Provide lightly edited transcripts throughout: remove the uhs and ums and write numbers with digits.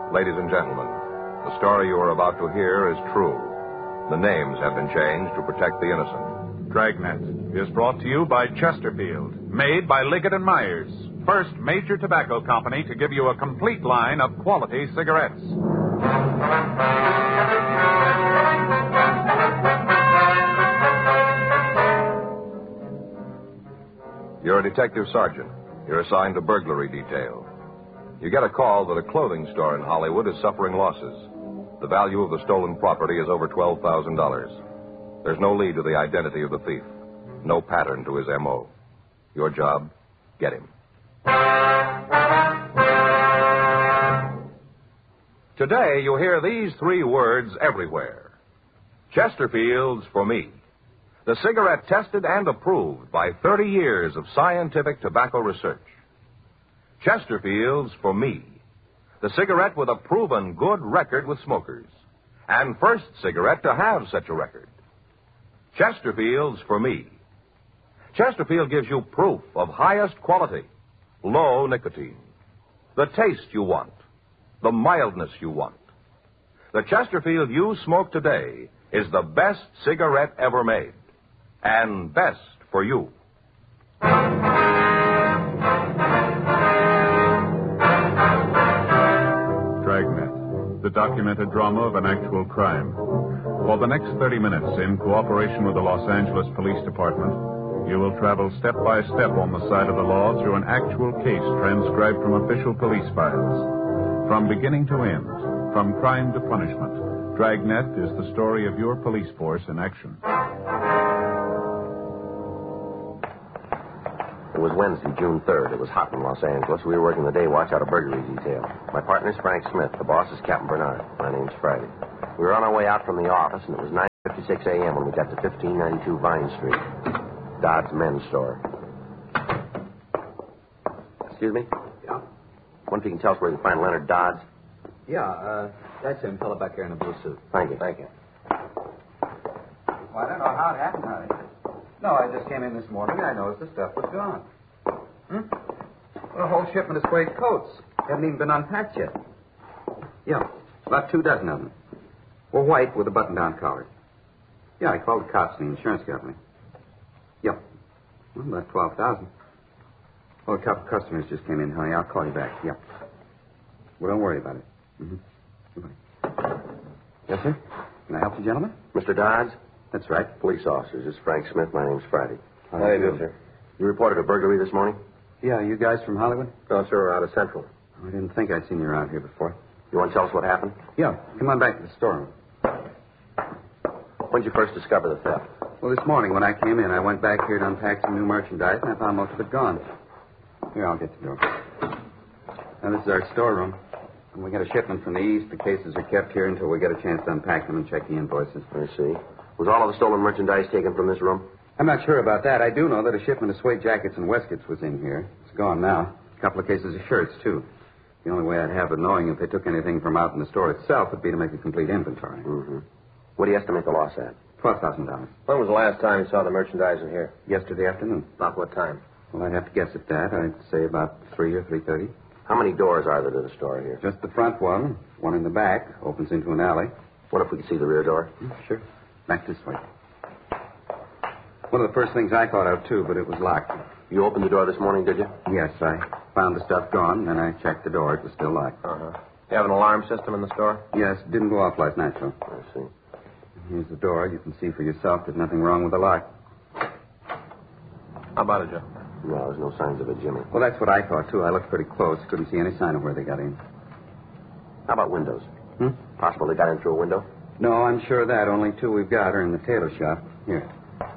Ladies and gentlemen, the story you are about to hear is true. The names have been changed to protect the innocent. Dragnet is brought to you by Chesterfield, made by Liggett & Myers, first major tobacco company to give you a complete line of quality cigarettes. You're a detective sergeant. You're assigned to burglary detail. You get a call that a clothing store in Hollywood is suffering losses. The value of the stolen property is over $12,000. There's no lead to the identity of the thief. No pattern to his M.O. Your job, get him. Today, you hear these three words everywhere. Chesterfield's for me. The cigarette tested and approved by 30 years of scientific tobacco research. Chesterfield's for me. The cigarette with a proven good record with smokers. And first cigarette to have such a record. Chesterfield's for me. Chesterfield gives you proof of highest quality, low nicotine. The taste you want, the mildness you want. The Chesterfield you smoke today is the best cigarette ever made. And best for you. Dragnet, the documented drama of an actual crime. For the next 30 minutes, in cooperation with the Los Angeles Police Department, you will travel step by step on the side of the law through an actual case transcribed from official police files. From beginning to end, from crime to punishment, Dragnet is the story of your police force in action. It was Wednesday, June 3rd. It was hot in Los Angeles. We were working the day watch out of burglary detail. My partner's Frank Smith. The boss is Captain Bernard. My name's Friday. We were on our way out from the office, and it was 9:56 a.m. when we got to 1592 Vine Street. Dodd's men's store. Excuse me? Yeah? Wonder if you can tell us where we can find Leonard Dodds? Yeah, that's him, fellow back there in the blue suit. Thank you. Thank you. Well, I don't know how it happened, honey. No, I just came in this morning and I noticed the stuff was gone. Well, a whole shipment of suede coats. Haven't even been unpacked yet. Yeah, about 24 of them. Were white with a button-down collar. Yeah, I called the cops and the insurance company. Yeah. Well, about 12,000. Well, a couple of customers just came in, honey. I'll call you back. Yeah. Well, don't worry about it. Goodbye. Yes, sir? Can I help you, gentlemen? Mr. Dodds? That's right. Police officers. This is Frank Smith. My name's Friday. How do you do, sir? You reported a burglary this morning? Yeah, you guys from Hollywood? No, sir. We're out of Central. I didn't think I'd seen you around here before. You want to tell us what happened? Yeah, come on back to the storeroom. When did you first discover the theft? Well, this morning when I came in, I went back here to unpack some new merchandise, and I found most of it gone. Here, I'll get the door. Now, this is our storeroom. When we get a shipment from the east, the cases are kept here until we get a chance to unpack them and check the invoices. I see. Was all of the stolen merchandise taken from this room? I'm not sure about that. I do know that a shipment of suede jackets and waistcoats was in here. It's gone now. A couple of cases of shirts, too. The only way I'd have of knowing if they took anything from out in the store itself would be to make a complete inventory. Mm-hmm. What do you estimate the loss at? $12,000. When was the last time you saw the merchandise in here? Yesterday afternoon. About what time? Well, I'd have to guess at that. I'd say about 3 or 3:30. How many doors are there to the store here? Just the front one in the back, opens into an alley. What if we could see the rear door? Sure. Back this way. One of the first things I thought of, too, but it was locked. You opened the door this morning, did you? Yes, I found the stuff gone, then I checked the door. It was still locked. Uh-huh. You have an alarm system in the store? Yes, it didn't go off last night, so. I see. Here's the door. You can see for yourself there's nothing wrong with the lock. How about it, Joe? No, there's no signs of it, Jimmy. Well, that's what I thought, too. I looked pretty close. Couldn't see any sign of where they got in. How about windows? Possible they got in through a window? No, I'm sure of that. Only two we've got are in the tailor shop. Here.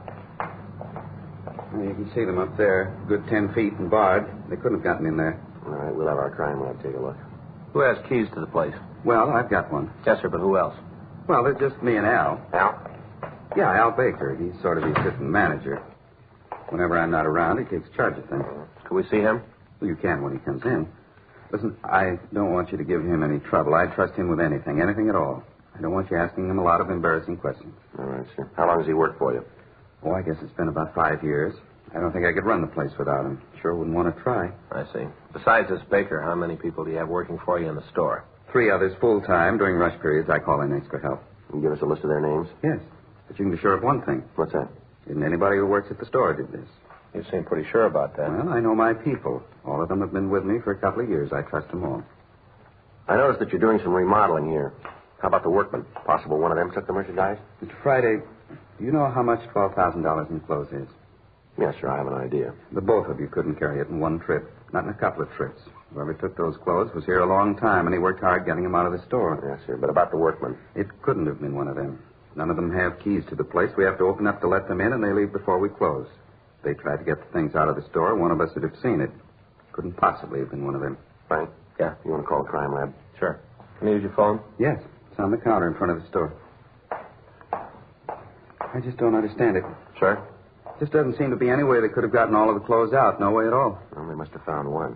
Well, you can see them up there. Good 10 feet and barred. They couldn't have gotten in there. All right, we'll have our crime lab take a look. Who has keys to the place? Well, I've got one. Yes, sir, but who else? Well, there's just me and Al. Al? Yeah, Al Baker. He's sort of the assistant manager. Whenever I'm not around, he takes charge of things. Can we see him? Well, you can when he comes in. Listen, I don't want you to give him any trouble. I trust him with anything at all. I don't want you asking him a lot of embarrassing questions. All right, sir. How long has he worked for you? Oh, I guess it's been about 5 years. I don't think I could run the place without him. Sure wouldn't want to try. I see. Besides this Baker, how many people do you have working for you in the store? 3 others full-time. During rush periods, I call in extra help. Can you give us a list of their names? Yes. But you can be sure of one thing. What's that? Isn't anybody who works at the store did this. You seem pretty sure about that. Well, I know my people. All of them have been with me for a couple of years. I trust them all. I noticed that you're doing some remodeling here. How about the workmen? Possible one of them took the merchandise? Mr. Friday, do you know how much $12,000 in clothes is? Yes, sir, I have an idea. The both of you couldn't carry it in one trip. Not in a couple of trips. Whoever took those clothes was here a long time, and he worked hard getting them out of the store. Yes, sir, but about the workmen? It couldn't have been one of them. None of them have keys to the place. We have to open up to let them in, and they leave before we close. If they tried to get the things out of the store, one of us would have seen it. Couldn't possibly have been one of them. Frank? Yeah? You want to call the crime lab? Sure. Can I use your phone? Yes, it's on the counter in front of the store. I just don't understand it. Sir? Just doesn't seem to be any way they could have gotten all of the clothes out. No way at all. Well, they must have found one.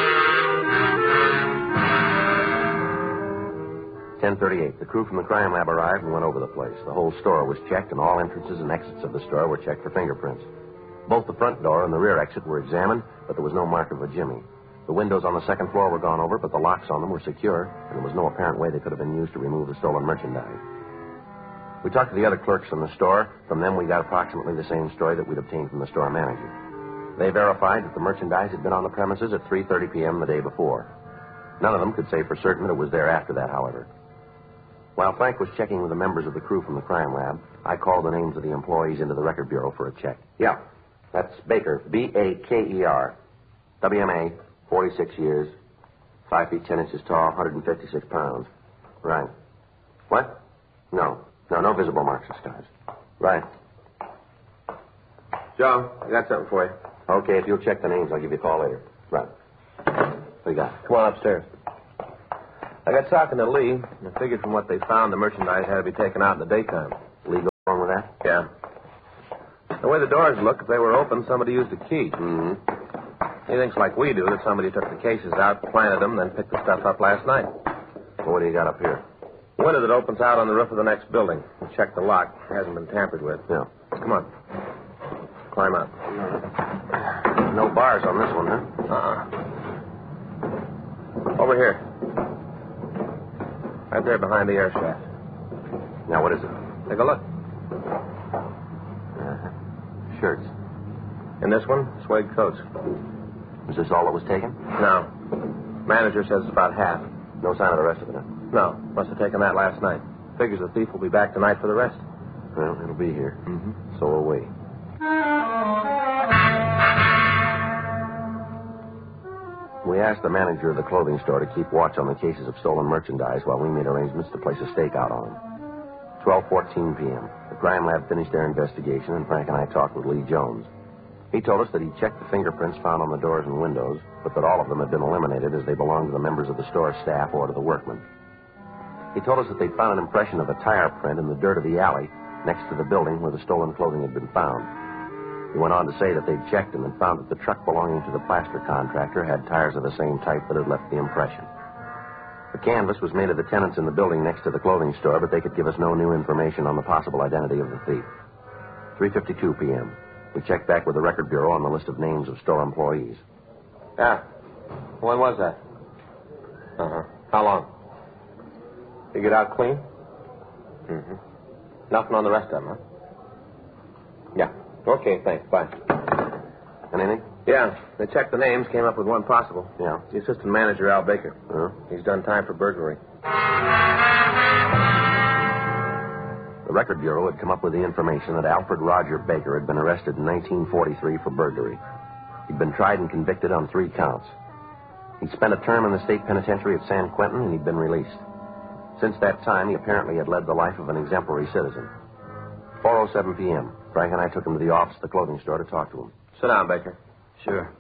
10:38. The crew from the crime lab arrived and went over the place. The whole store was checked, and all entrances and exits of the store were checked for fingerprints. Both the front door and the rear exit were examined, but there was no mark of a jimmy. The windows on the second floor were gone over, but the locks on them were secure, and there was no apparent way they could have been used to remove the stolen merchandise. We talked to the other clerks in the store. From them, we got approximately the same story that we'd obtained from the store manager. They verified that the merchandise had been on the premises at 3:30 p.m. the day before. None of them could say for certain that it was there after that, however. While Frank was checking with the members of the crew from the crime lab, I called the names of the employees into the record bureau for a check. Yeah, that's Baker, B-A-K-E-R. WMA, 46 years, 5 feet 10 inches tall, 156 pounds. Right. What? No, no visible marks or scars. Right. Joe, I got something for you. Okay, if you'll check the names, I'll give you a call later. Right. What you got? Come on upstairs. I got talking to Lee, and I figured from what they found, the merchandise had to be taken out in the daytime. Lee, go along with that? Yeah. The way the doors look, if they were open, somebody used a key. Mm-hmm. He thinks like we do, that somebody took the cases out, planted them, then picked the stuff up last night. Well, what do you got up here? The window that opens out on the roof of the next building. We checked the lock. It hasn't been tampered with. Yeah. Come on. Climb up. No bars on this one, huh? Over here. Right there behind the air shaft. Now, what is it? Take a look. Shirts. In this one, suede coats. Is this all that was taken? No. Manager says it's about half. No sign of the rest of it, huh? No. Must have taken that last night. Figures the thief will be back tonight for the rest. Well, it'll be here. Mm-hmm. So will we. We asked the manager of the clothing store to keep watch on the cases of stolen merchandise while we made arrangements to place a stakeout on them. 12:14 p.m. The crime lab finished their investigation, and Frank and I talked with Lee Jones. He told us that he'd checked the fingerprints found on the doors and windows, but that all of them had been eliminated as they belonged to the members of the store staff or to the workmen. He told us that they'd found an impression of a tire print in the dirt of the alley next to the building where the stolen clothing had been found. He went on to say that they'd checked and had found that the truck belonging to the plaster contractor had tires of the same type that had left the impression. The canvas was made of the tenants in the building next to the clothing store, but they could give us no new information on the possible identity of the thief. 3:52 p.m. We checked back with the record bureau on the list of names of store employees. Yeah. When was that? Uh-huh. How long? You get out clean? Mm-hmm. Nothing on the rest of them, huh? Yeah. Okay, thanks. Bye. Anything? Yeah. They checked the names, came up with one possible. Yeah. The assistant manager, Al Baker. He's done time for burglary. The record bureau had come up with the information that Alfred Roger Baker had been arrested in 1943 for burglary. He'd been tried and convicted on 3 counts. He'd spent a term in the state penitentiary at San Quentin, and he'd been released. Since that time, he apparently had led the life of an exemplary citizen. 4:07 p.m. Frank and I took him to the office of the clothing store to talk to him. Sit down, Baker. Sure.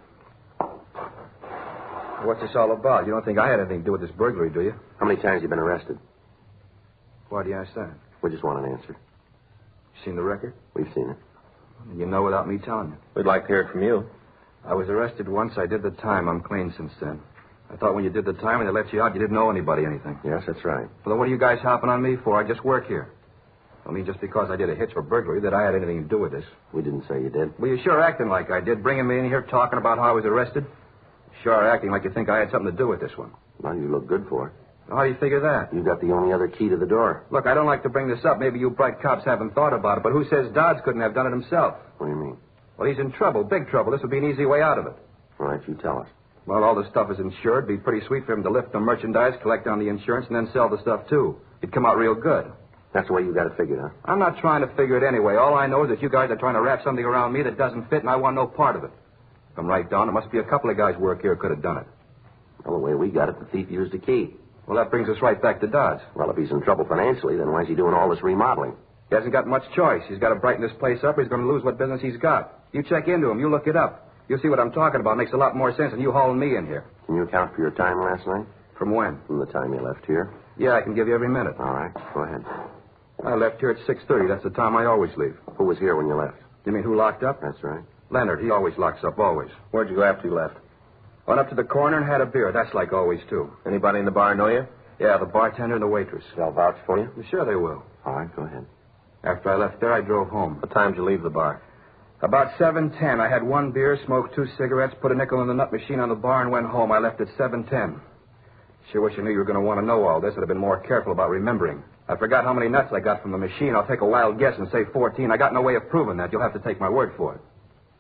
What's this all about? You don't think I had anything to do with this burglary, do you? How many times have you been arrested? Why do you ask that? We just want an answer. You seen the record? We've seen it. You know without me telling you. We'd like to hear it from you. I was arrested once. I did the time. I'm clean since then. I thought when you did the time and they let you out, you didn't owe anybody anything. Yes, that's right. Well, then what are you guys hopping on me for? I just work here. I mean, just because I did a hitch for burglary that I had anything to do with this. We didn't say you did. Well, you're sure acting like I did, bringing me in here talking about how I was arrested. Sure acting like you think I had something to do with this one. Well, you look good for it. How do you figure that? You got the only other key to the door. Look, I don't like to bring this up. Maybe you bright cops haven't thought about it, but who says Dodds couldn't have done it himself? What do you mean? Well, he's in trouble, big trouble. This would be an easy way out of it. All right, you tell us. Well, all the stuff is insured. It'd be pretty sweet for him to lift the merchandise, collect on the insurance, and then sell the stuff, too. It'd come out real good. That's the way you got it figured, huh? I'm not trying to figure it anyway. All I know is that you guys are trying to wrap something around me that doesn't fit, and I want no part of it. If I'm right, Don, it must be a couple of guys' work here could have done it. Well, the way we got it, the thief used a key. Well, that brings us right back to Dodds. Well, if he's in trouble financially, then why is he doing all this remodeling? He hasn't got much choice. He's got to brighten this place up or he's going to lose what business he's got. You check into him. You look it up. You'll see what I'm talking about. It makes a lot more sense than you hauling me in here. Can you account for your time last night? From when? From the time you left here. Yeah, I can give you every minute. All right, go ahead. I left here at 6:30. That's the time I always leave. Who was here when you left? You mean who locked up? That's right. Leonard. He always locks up, always. Where'd you go after you left? Went up to the corner and had a beer. That's like always, too. Anybody in the bar know you? Yeah, the bartender and the waitress. They'll vouch for you? Sure they will. All right, go ahead. After I left there, I drove home. What time did you leave the bar? About 7:10. I had one beer, smoked 2 cigarettes, put a nickel in the nut machine on the bar, and went home. I left at 7:10. Sure wish I knew you were going to want to know all this. I'd have been more careful about remembering. I forgot how many nuts I got from the machine. I'll take a wild guess and say 14. I got no way of proving that. You'll have to take my word for it.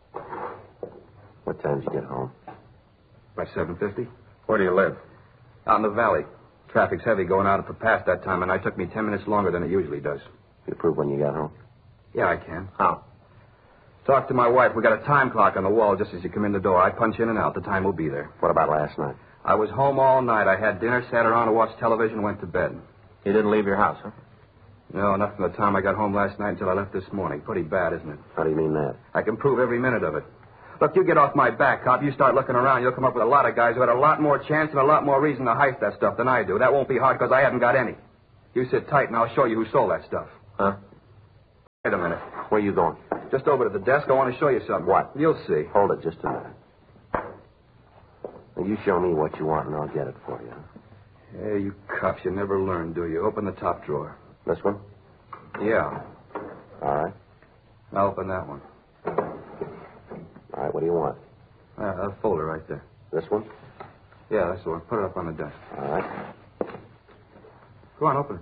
What time did you get home? By 7:50? Where do you live? Out in the valley. Traffic's heavy going out at the pass that time, and it took me 10 minutes longer than it usually does. You prove when you got home? Yeah, I can. How? Talk to my wife. We got a time clock on the wall just as you come in the door. I punch in and out. The time will be there. What about last night? I was home all night. I had dinner, sat around and watched television, went to bed. You didn't leave your house, huh? No, not from the time I got home last night until I left this morning. Pretty bad, isn't it? How do you mean that? I can prove every minute of it. Look, you get off my back, cop. You start looking around, you'll come up with a lot of guys who had a lot more chance and a lot more reason to heist that stuff than I do. That won't be hard because I haven't got any. You sit tight and I'll show you who sold that stuff. Huh? Wait a minute. Where are you going? Just over to the desk. I want to show you something. What? You'll see. Hold it just a minute. Now, you show me what you want and I'll get it for you. Hey, you cops, you never learn, do you? Open the top drawer. This one? Yeah. All right. Now open that one. All right, what do you want? That folder right there. This one? Yeah, that's the one. Put it up on the desk. All right. Go on, open it.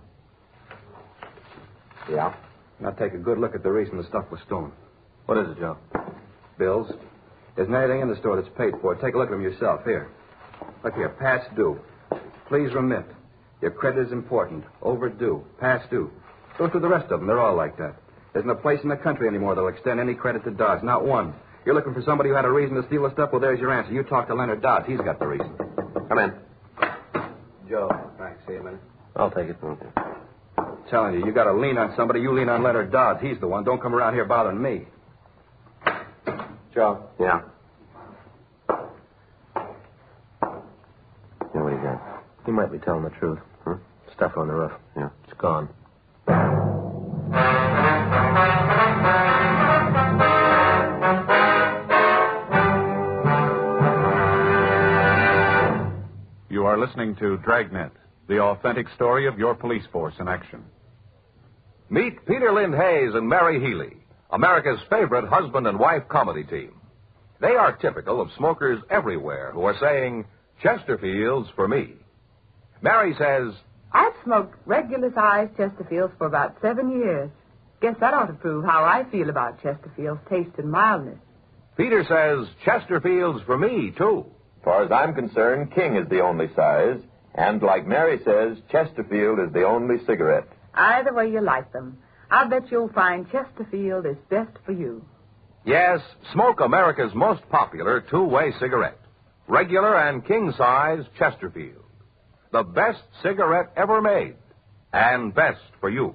Yeah? Now take a good look at the reason the stuff was stolen. What is it, Joe? Bills. Isn't anything in the store that's paid for. Take a look at them yourself. Here. Look here. Past due. Please remit. Your credit is important. Overdue. Past due. Go through the rest of them. They're all like that. There isn't a place in the country anymore that'll extend any credit to Dodds. Not one. You're looking for somebody who had a reason to steal the stuff? Well, there's your answer. You talk to Leonard Dodds. He's got the reason. Come in. Joe. Thanks. See you a minute. I'll take it. Okay. Telling you, you got to lean on somebody. You lean on Leonard Dodds. He's the one. Don't come around here bothering me. Joe. Yeah? Yeah, what do you got? He might be telling the truth. Huh? Stuff on the roof. Yeah. It's gone. You are listening to Dragnet, the authentic story of your police force in action. Meet Peter Lind Hayes and Mary Healy, America's favorite husband and wife comedy team. They are typical of smokers everywhere who are saying, Chesterfields for me. Mary says, I've smoked regular-sized Chesterfields for about 7 years. Guess that ought to prove how I feel about Chesterfield's taste and mildness. Peter says, Chesterfields for me, too. As far as I'm concerned, King is the only size. And like Mary says, Chesterfield is the only cigarette. Either way you like them, I'll bet you'll find Chesterfield is best for you. Yes, smoke America's most popular two-way cigarette. Regular and king-size Chesterfield. The best cigarette ever made. And best for you.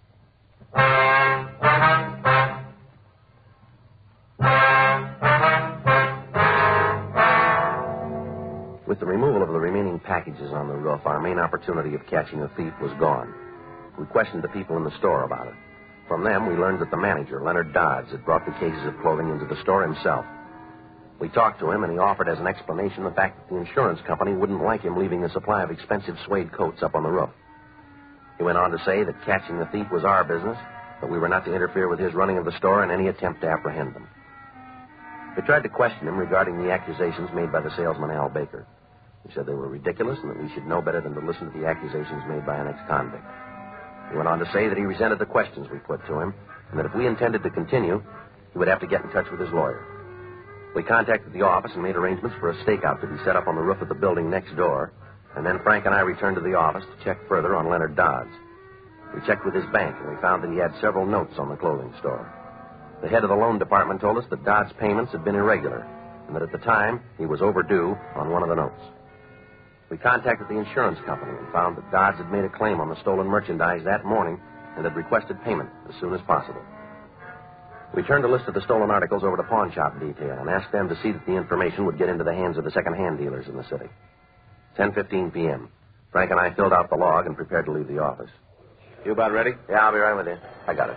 With the removal of the remaining packages on the roof, our main opportunity of catching a thief was gone. We questioned the people in the store about it. From them, we learned that the manager, Leonard Dodds, had brought the cases of clothing into the store himself. We talked to him, and he offered as an explanation the fact that the insurance company wouldn't like him leaving a supply of expensive suede coats up on the roof. He went on to say that catching the thief was our business, but we were not to interfere with his running of the store and any attempt to apprehend them. We tried to question him regarding the accusations made by the salesman, Al Baker. He said they were ridiculous and that we should know better than to listen to the accusations made by an ex-convict. He went on to say that he resented the questions we put to him and that if we intended to continue, he would have to get in touch with his lawyer. We contacted the office and made arrangements for a stakeout to be set up on the roof of the building next door, and then Frank and I returned to the office to check further on Leonard Dodds. We checked with his bank, and we found that he had several notes on the clothing store. The head of the loan department told us that Dodds' payments had been irregular, and that at the time he was overdue on one of the notes. We contacted the insurance company and found that Dodds had made a claim on the stolen merchandise that morning and had requested payment as soon as possible. We turned a list of the stolen articles over to pawn shop detail and asked them to see that the information would get into the hands of the second-hand dealers in the city. 10:15 p.m. Frank and I filled out the log and prepared to leave the office. You about ready? Yeah, I'll be right with you. I got it.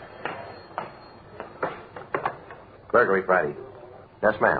Burglary Friday. Yes, ma'am.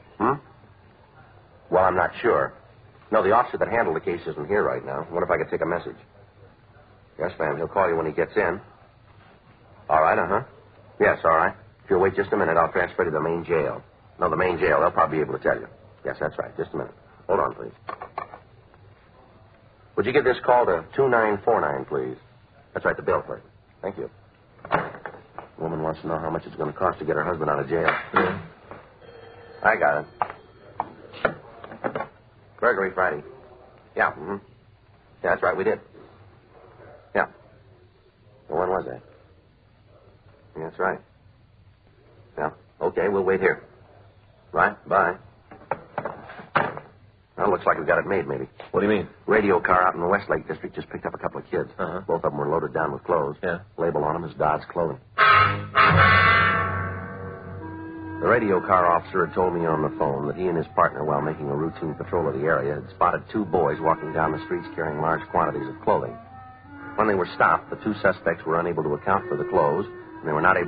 Well, I'm not sure. No, the officer that handled the case isn't here right now. What if I could take a message? Yes, ma'am. He'll call you when he gets in. All right, uh-huh. Yes, all right. If you'll wait just a minute, I'll transfer you to the main jail. No, the main jail. They'll probably be able to tell you. Yes, that's right. Just a minute. Hold on, please. Would you give this call to 2949, please? That's right, the bill plate. Thank you. The woman wants to know how much it's going to cost to get her husband out of jail. Yeah. I got it. Burglary Friday. Yeah, Yeah, that's right, we did. Yeah. Well, when was that? Yeah, that's right. Yeah, okay, we'll wait here. Right, bye. Well, looks like we got it made, maybe. What do you mean? Radio car out in the Westlake district just picked up a couple of kids. Uh-huh. Both of them were loaded down with clothes. Yeah. Label on them is Dodds Clothing. The radio car officer had told me on the phone that he and his partner, while making a routine patrol of the area, had spotted two boys walking down the streets carrying large quantities of clothing. When they were stopped, the two suspects were unable to account for the clothes, and they were not able